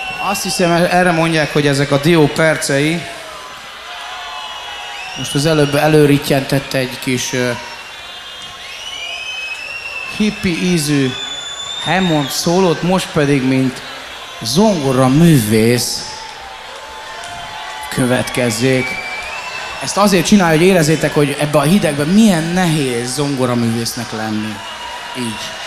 Azt hiszem, erre mondják, hogy ezek a dió percei. Most az előbb előrittyentette egy kis hippi ízű Hammond szólót, most pedig, mint zongora művész következzék. Ezt azért csinálja, hogy érezzétek, hogy ebbe a hidegben milyen nehéz zongoraművésznek lenni. Így.